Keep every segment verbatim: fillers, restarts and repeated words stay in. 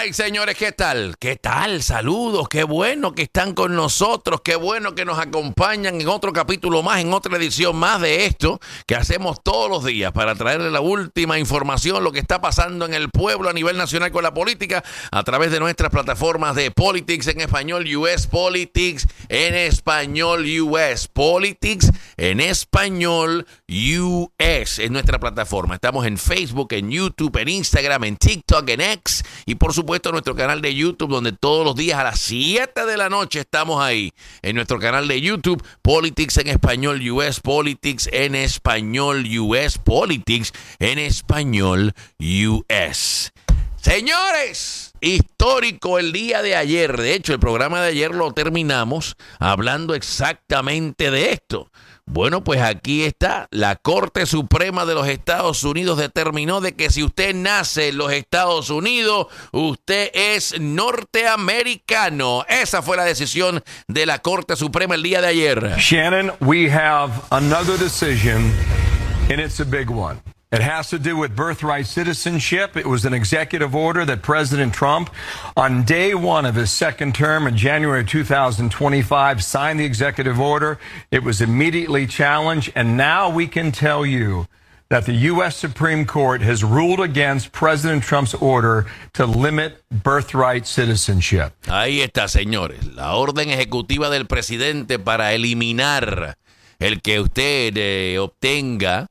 right, señores, ¿qué tal? ¿Qué tal? Saludos, qué bueno que están con nosotros, qué bueno que nos acompañan en otro capítulo más, en otra edición más de esto que hacemos todos los días para traerle la última información, lo que está pasando en el pueblo a nivel nacional con la política a través de nuestras plataformas de Politics en español, U S Politics en español, U S Politics en español, U S es nuestra plataforma. Estamos en Facebook, en YouTube, en Instagram, en TikTok, en X y por supuesto nuestro canal de YouTube donde todos los días a las siete de la noche estamos ahí en nuestro canal de YouTube Politics en español, U S Politics en español, U S Politics en español, U S. Señores, histórico el día de ayer. De hecho, el programa de ayer lo terminamos hablando exactamente de esto. Bueno, pues aquí está. La Corte Suprema de los Estados Unidos determinó de que si usted nace en los Estados Unidos, usted es norteamericano. Esa fue la decisión de la Corte Suprema el día de ayer. Shannon, we have another decision, and it's a big one. It has to do with birthright citizenship. It was an executive order that President Trump, on day one of his second term in January two thousand twenty-five, signed the executive order. It was immediately challenged, and now we can tell you that the U S Supreme Court has ruled against President Trump's order to limit birthright citizenship. Ahí está, señores. La orden ejecutiva del presidente para eliminar el que usted eh, obtenga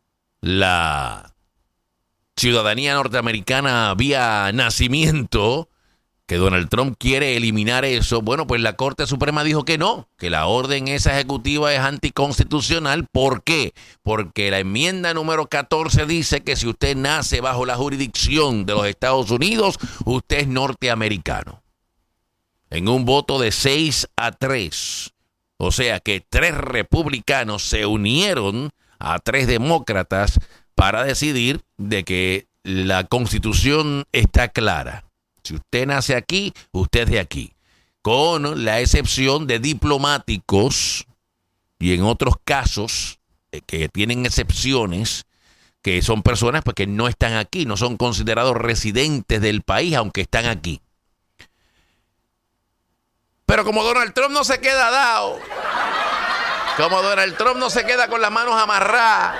la ciudadanía norteamericana vía nacimiento, que Donald Trump quiere eliminar eso. Bueno, pues la Corte Suprema dijo que no, que la orden esa ejecutiva es anticonstitucional. ¿Por qué? Porque la enmienda número catorce dice que si usted nace bajo la jurisdicción de los Estados Unidos, usted es norteamericano. En un voto de seis a tres, o sea que tres republicanos se unieron a tres demócratas para decidir de que la Constitución está clara. Si usted nace aquí, usted es de aquí. Con la excepción de diplomáticos y en otros casos eh, que tienen excepciones, que son personas pues, que no están aquí, no son considerados residentes del país, aunque están aquí. Pero como Donald Trump no se queda dado, como Donald Trump no se queda con las manos amarradas,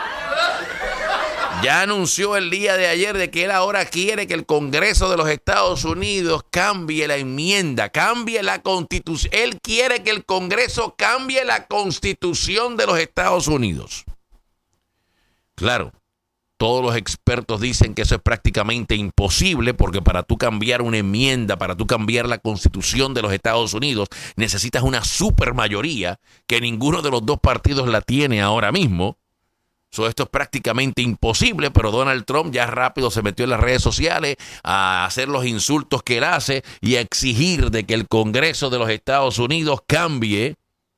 ya anunció el día de ayer de que él ahora quiere que el Congreso de los Estados Unidos cambie la enmienda, cambie la Constitución. Él quiere que el Congreso cambie la Constitución de los Estados Unidos. Claro, todos los expertos dicen que eso es prácticamente imposible porque para tú cambiar una enmienda, para tú cambiar la Constitución de los Estados Unidos, necesitas una supermayoría que ninguno de los dos partidos la tiene ahora mismo. So, esto es prácticamente imposible, pero Donald Trump ya rápido se metió en las redes sociales a hacer los insultos que él hace y a exigir de que el Congreso de los Estados Unidos cambie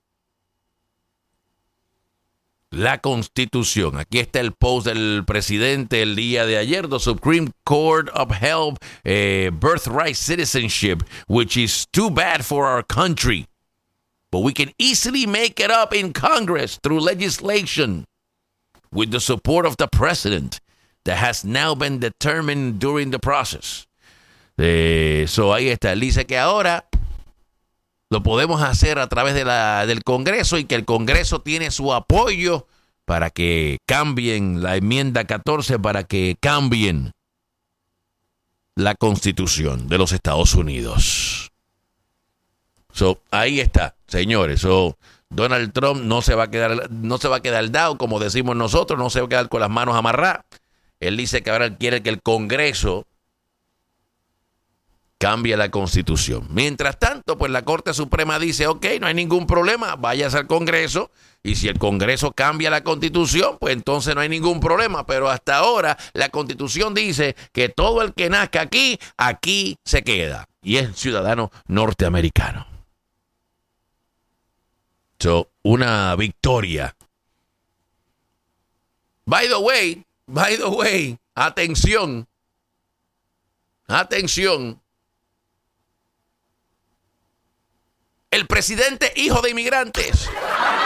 la Constitución. Aquí está el post del presidente el día de ayer. The Supreme Court upheld uh, birthright citizenship, which is too bad for our country. But we can easily make it up in Congress through legislation with the support of the president that has now been determined during the process. Eh, so ahí está. Él dice que ahora lo podemos hacer a través de la, del Congreso y que el Congreso tiene su apoyo para que cambien la enmienda catorce, para que cambien la Constitución de los Estados Unidos. So, ahí está, señores. So, Donald Trump no se va a quedar, no se va a quedar dado, como decimos nosotros, no se va a quedar con las manos amarradas. Él dice que ahora quiere que el Congreso cambia la Constitución. Mientras tanto, pues la Corte Suprema dice, ok, no hay ningún problema, váyase al Congreso, y si el Congreso cambia la Constitución, pues entonces no hay ningún problema. Pero hasta ahora la Constitución dice que todo el que nazca aquí, aquí se queda, y es ciudadano norteamericano. So, una victoria. By the way, by the way, atención, atención. El presidente hijo de inmigrantes.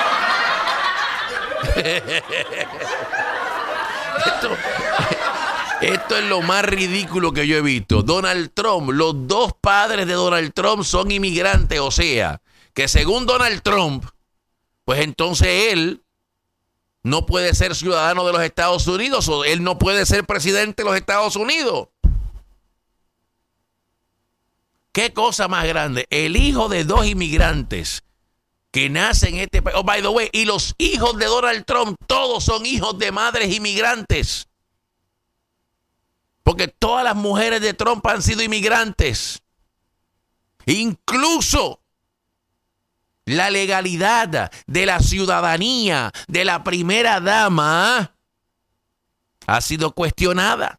Esto, Esto es lo más ridículo que yo he visto. Donald Trump, los dos padres de Donald Trump son inmigrantes, o sea, que según Donald Trump, pues entonces él no puede ser ciudadano de los Estados Unidos o él no puede ser presidente de los Estados Unidos. ¿Qué cosa más grande? El hijo de dos inmigrantes que nacen en este país. Oh, by the way, y los hijos de Donald Trump, todos son hijos de madres inmigrantes. Porque todas las mujeres de Trump han sido inmigrantes. Incluso la legalidad de la ciudadanía de la primera dama ha sido cuestionada.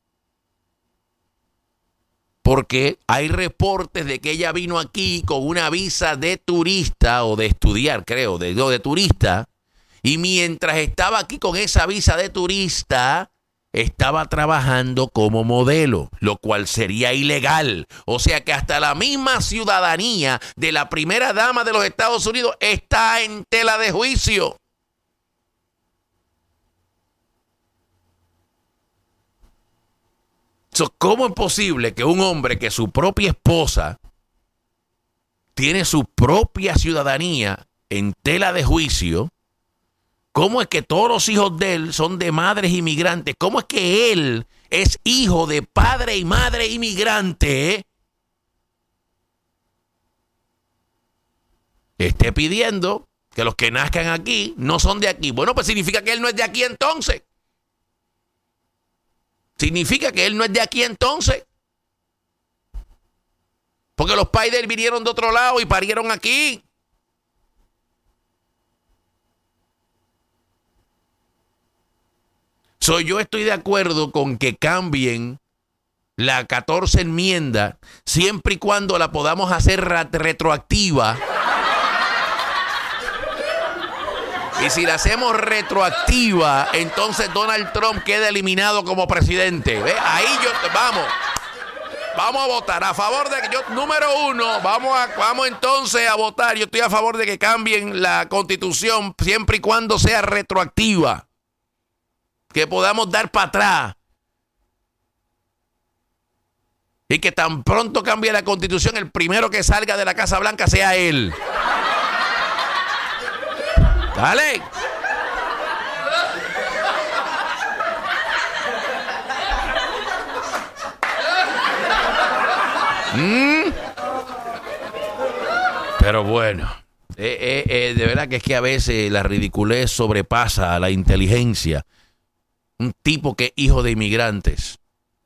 Porque hay reportes de que ella vino aquí con una visa de turista o de estudiar, creo, de, de turista. Y mientras estaba aquí con esa visa de turista, estaba trabajando como modelo, lo cual sería ilegal. O sea que hasta la misma ciudadanía de la primera dama de los Estados Unidos está en tela de juicio. So, ¿cómo es posible que un hombre que su propia esposa tiene su propia ciudadanía en tela de juicio? ¿Cómo es que todos los hijos de él son de madres inmigrantes? ¿Cómo es que él es hijo de padre y madre inmigrante? Esté pidiendo que los que nazcan aquí no son de aquí. Bueno, pues significa que él no es de aquí entonces. Significa que él no es de aquí entonces. Porque los padres de él vinieron de otro lado y parieron aquí. So, yo estoy de acuerdo con que cambien la catorce enmienda siempre y cuando la podamos hacer retroactiva. Y si la hacemos retroactiva, entonces Donald Trump queda eliminado como presidente. ¿Ve? Ahí yo, vamos, vamos a votar a favor de que yo, número uno, vamos a, vamos entonces a votar. Yo estoy a favor de que cambien la constitución siempre y cuando sea retroactiva. Que podamos dar para atrás. Y que tan pronto cambie la constitución, el primero que salga de la Casa Blanca sea él. Dale. Mm. Pero bueno, eh, eh, eh, de verdad que es que a veces la ridiculez sobrepasa a la inteligencia. Un tipo que es hijo de inmigrantes.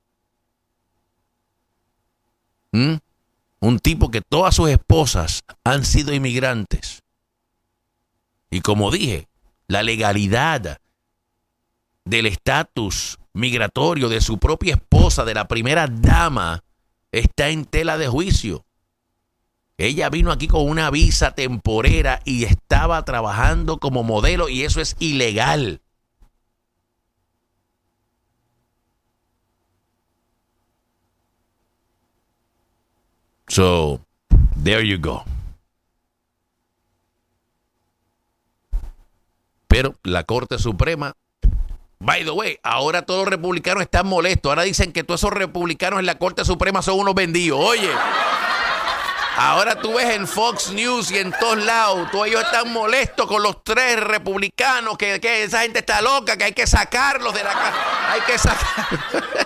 ¿Mm? Un tipo que todas sus esposas han sido inmigrantes. Y como dije, la legalidad del estatus migratorio de su propia esposa, de la primera dama, está en tela de juicio. Ella vino aquí con una visa temporera y estaba trabajando como modelo y eso es ilegal. So, there you go. Pero la Corte Suprema, by the way, ahora todos los republicanos están molestos. Ahora dicen que todos esos republicanos en la Corte Suprema son unos vendidos. Oye, ahora tú ves en Fox News y en todos lados, todos ellos están molestos con los tres republicanos, que, que esa gente está loca, que hay que sacarlos de la casa. Hay que sacarlos.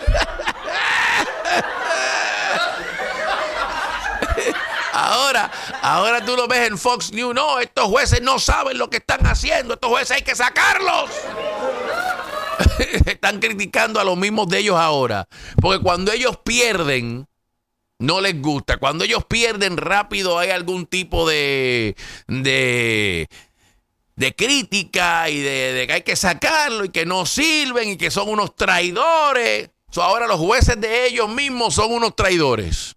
Ahora, ahora tú lo ves en Fox News. No, estos jueces no saben lo que están haciendo. Estos jueces hay que sacarlos. Están criticando a los mismos de ellos ahora. Porque cuando ellos pierden, no les gusta. Cuando ellos pierden rápido hay algún tipo de, de, de crítica y de, de que hay que sacarlo y que no sirven y que son unos traidores. So, ahora los jueces de ellos mismos son unos traidores.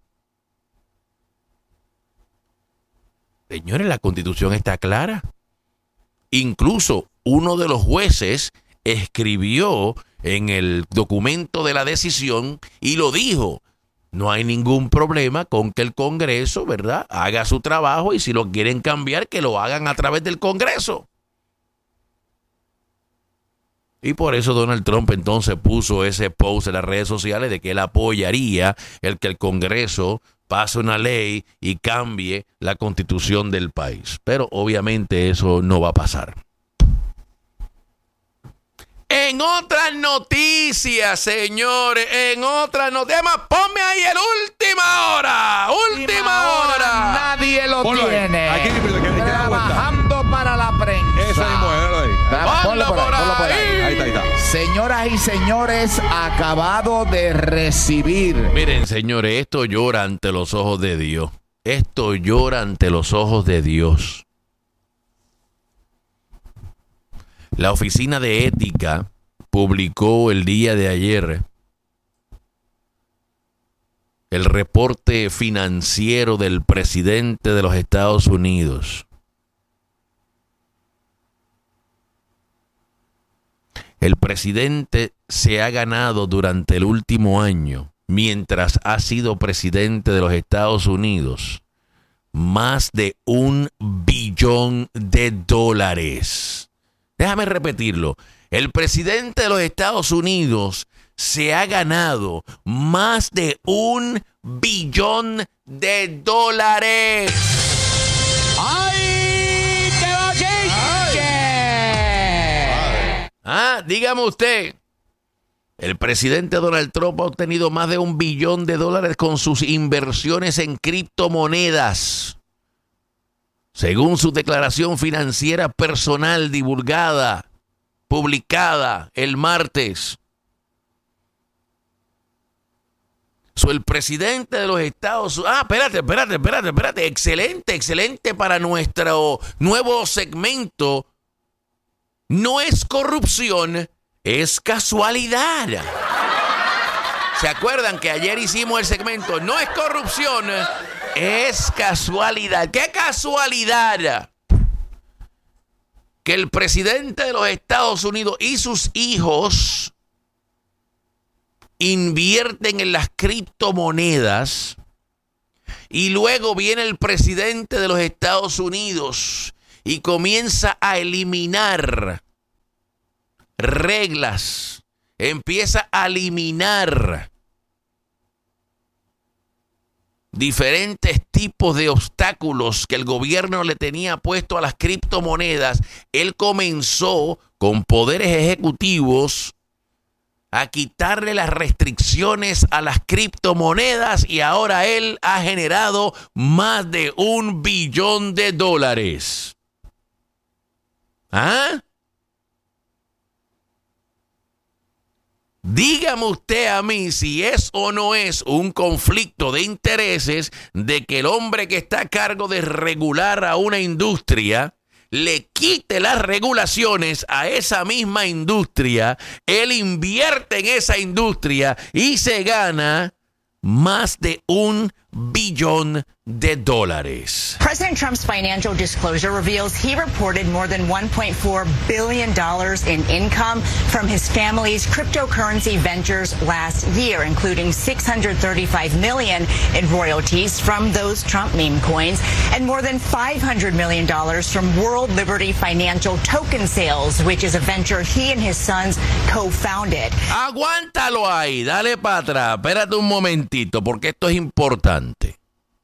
Señores, la Constitución está clara. Incluso uno de los jueces escribió en el documento de la decisión y lo dijo. No hay ningún problema con que el Congreso, ¿verdad?, haga su trabajo y si lo quieren cambiar, que lo hagan a través del Congreso. Y por eso Donald Trump entonces puso ese post en las redes sociales de que él apoyaría el que el Congreso pase una ley y cambie la constitución del país. Pero obviamente eso no va a pasar. En otras noticias, señores, en otras noticias, ponme ahí el última hora, última hora. Nadie lo Ponlo ahí. tiene. Aquí, aquí, aquí, aquí, Trabajando para la prensa. Esa mismo, ponlo ahí. Ponlo por ahí, ponlo por ahí. Ahí está, ahí está. Señoras y señores, acabado de recibir. Miren, señores, esto llora ante los ojos de Dios. Esto llora ante los ojos de Dios. La Oficina de Ética publicó el día de ayer el reporte financiero del presidente de los Estados Unidos. El presidente se ha ganado durante el último año, mientras ha sido presidente de los Estados Unidos, más de un billón de dólares. Déjame repetirlo. El presidente de los Estados Unidos se ha ganado más de un billón de dólares. ¡Ay, qué bochinche! Ah, dígame usted. El presidente Donald Trump ha obtenido más de un billón de dólares con sus inversiones en criptomonedas, según su declaración financiera personal divulgada, publicada el martes. So, el presidente de los Estados Unidos... Ah, espérate, espérate, espérate, espérate. Excelente, excelente para nuestro nuevo segmento. No es corrupción, es casualidad. ¿Se acuerdan que ayer hicimos el segmento? No es corrupción, es casualidad. ¿Qué casualidad? Que el presidente de los Estados Unidos y sus hijos invierten en las criptomonedas y luego viene el presidente de los Estados Unidos y comienza a eliminar reglas, empieza a eliminar diferentes tipos de obstáculos que el gobierno le tenía puesto a las criptomonedas. Él comenzó con poderes ejecutivos a quitarle las restricciones a las criptomonedas y ahora él ha generado más de un billón de dólares. ¿Ah? Dígame usted a mí si es o no es un conflicto de intereses de que el hombre que está a cargo de regular a una industria le quite las regulaciones a esa misma industria, él invierte en esa industria y se gana más de un billón de dólares. President Trump's financial disclosure reveals he reported more than one point four billion dollars in income from his family's cryptocurrency ventures last year, including six hundred thirty-five million dollars in royalties from those Trump meme coins and more than five hundred million dollars from World Liberty Financial token sales, which is a venture he and his sons co-founded. Aguántalo ahí, dale para atrás, espérate un momentito, porque esto es importante.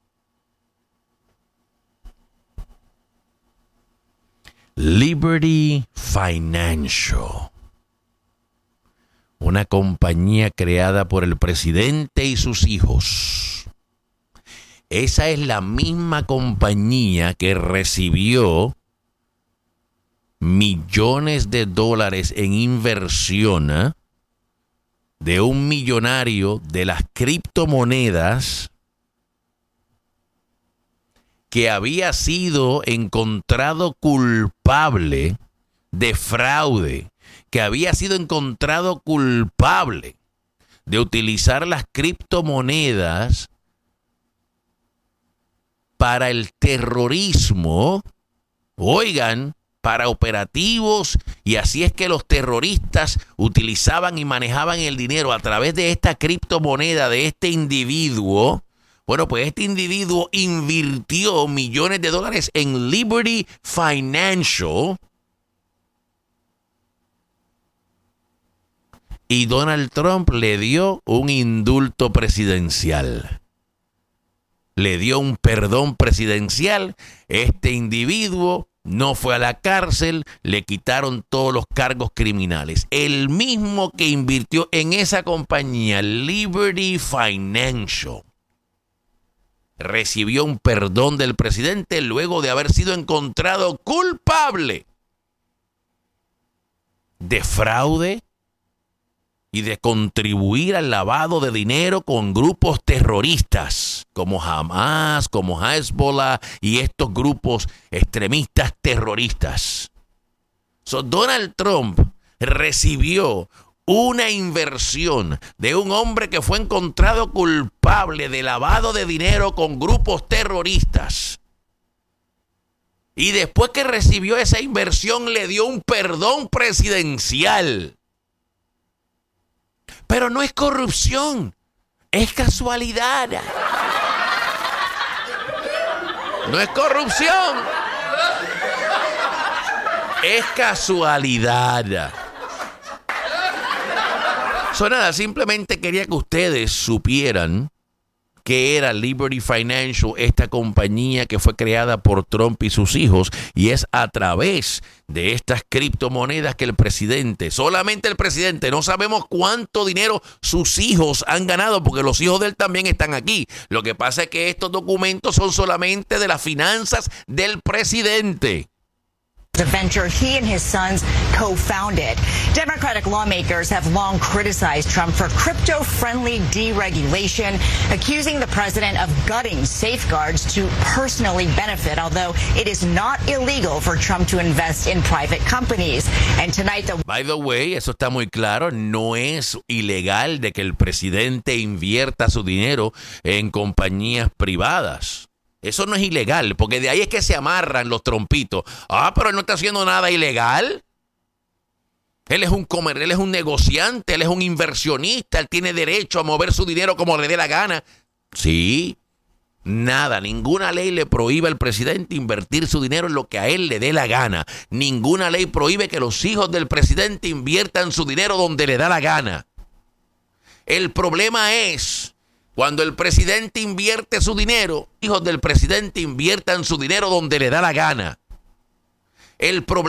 Liberty Financial, una compañía creada por el presidente y sus hijos. Esa es la misma compañía que recibió millones de dólares en inversión ¿eh? de un millonario de las criptomonedas que había sido encontrado culpable de fraude, que había sido encontrado culpable de utilizar las criptomonedas para el terrorismo, oigan, para operativos, y así es que los terroristas utilizaban y manejaban el dinero a través de esta criptomoneda de este individuo. Bueno, pues este individuo invirtió millones de dólares en Liberty Financial y Donald Trump le dio un indulto presidencial. Le dio un perdón presidencial. Este individuo no fue a la cárcel, le quitaron todos los cargos criminales. El mismo que invirtió en esa compañía, Liberty Financial, recibió un perdón del presidente luego de haber sido encontrado culpable de fraude y de contribuir al lavado de dinero con grupos terroristas como Hamas, como Hezbollah y estos grupos extremistas terroristas. So, Donald Trump recibió una inversión de un hombre que fue encontrado culpable de lavado de dinero con grupos terroristas. Y después que recibió esa inversión, le dio un perdón presidencial. Pero no es corrupción, es casualidad. No es corrupción, es casualidad. So, nada, simplemente quería que ustedes supieran que era Liberty Financial, esta compañía que fue creada por Trump y sus hijos, y es a través de estas criptomonedas que el presidente, solamente el presidente, no sabemos cuánto dinero sus hijos han ganado, porque los hijos de él también están aquí. Lo que pasa es que estos documentos son solamente de las finanzas del presidente. The venture he and his sons co-founded. Democratic lawmakers have long criticized Trump for crypto-friendly deregulation, accusing the president of gutting safeguards to personally benefit, although it is not illegal for Trump to invest in private companies. And tonight the By the way, eso está muy claro, no es ilegal de que el presidente invierta su dinero en compañías privadas. Eso no es ilegal, porque de ahí es que se amarran los trompitos. Ah, pero él no está haciendo nada ilegal. Él es un comer, él es un negociante, él es un inversionista, él tiene derecho a mover su dinero como le dé la gana. Sí, nada, ninguna ley le prohíbe al presidente invertir su dinero en lo que a él le dé la gana. Ninguna ley prohíbe que los hijos del presidente inviertan su dinero donde le da la gana. El problema es cuando el presidente invierte su dinero, hijos del presidente inviertan su dinero donde le da la gana. El problema